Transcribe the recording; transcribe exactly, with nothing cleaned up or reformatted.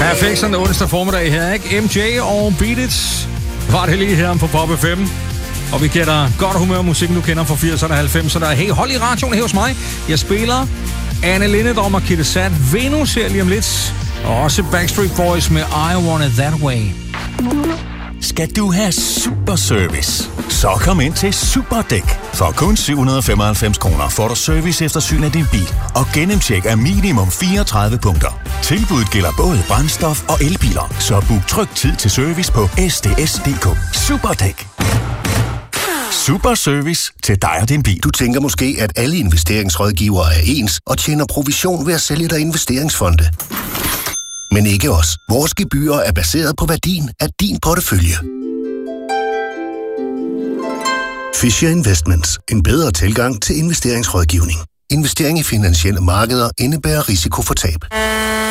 Perfekt sådan onsdag formiddag her, ikke? M J og Beat It var det lige her på Pop F M. Og vi gætter godt humør musik, du kender fra firserne og halvfemserne. Hey, hold i radioen her hos mig. Jeg spiller Anne Linnet og Kette Sat, Venus her lige om lidt. Og også Backstreet Boys med I Want It That Way. Skal du have super service? Så kom ind til Superdæk. For kun syv hundrede og femoghalvfems kroner får du service eftersyn af din bil og gennemtjek af minimum fireogtredive punkter. Tilbuddet gælder både brændstof og elbiler, så book tryg tid til service på s d s punktum d k. Superdæk. Super service til dig og din bil. Du tænker måske, at alle investeringsrådgivere er ens og tjener provision ved at sælge dig investeringsfonde. Men ikke os. Vores gebyrer er baseret på værdien af din portefølje. Fisher Investments. En bedre tilgang til investeringsrådgivning. Investering i finansielle markeder indebærer risiko for tab.